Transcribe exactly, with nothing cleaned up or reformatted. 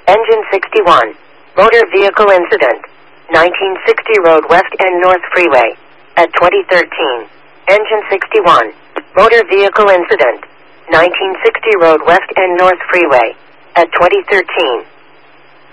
Engine sixty-one. Motor vehicle incident. nineteen sixty Road West and North Freeway. At twenty thirteen. Engine sixty-one. Motor vehicle incident. nineteen sixty Road West and North Freeway. At twenty thirteen.